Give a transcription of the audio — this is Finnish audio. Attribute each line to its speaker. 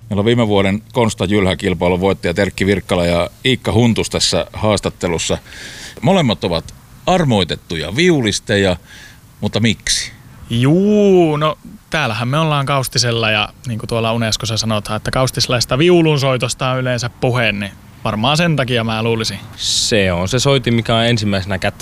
Speaker 1: Meillä on viime vuoden Konsta Jylhä-kilpailun voittaja Terkki Virkkala ja Iikka Huntus tässä haastattelussa. Molemmat ovat armoitettuja viulisteja, mutta miksi?
Speaker 2: No täällähän me ollaan Kaustisella ja niin kuin tuolla Unescossa sanotaan, että kaustislaista viulunsoitosta on yleensä puhe, niin varmaan sen takia mä luulisin.
Speaker 3: Se on se soitin, mikä on ensimmäisenä